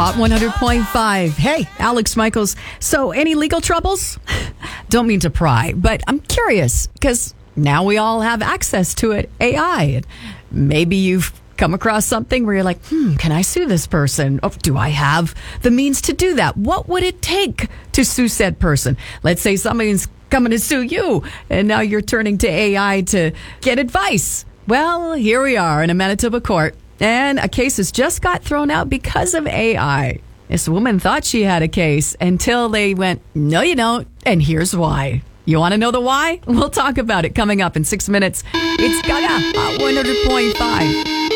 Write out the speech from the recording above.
Hot 100.5. Hey, Alex Michaels. So, any legal troubles? Don't mean to pry, but I'm curious because now we all have access to it. AI. Maybe you've come across something where you're like, can I sue this person? Oh, do I have the means to do that? What would it take to sue said person? Let's say somebody's coming to sue you, and now you're turning to AI to get advice. Well, here we are in a Manitoba court, and a case has just got thrown out because of AI. This woman thought she had a case until they went, no, you don't, and here's why. You want to know the why? We'll talk about it coming up in 6 minutes. It's Gaga, 100.5.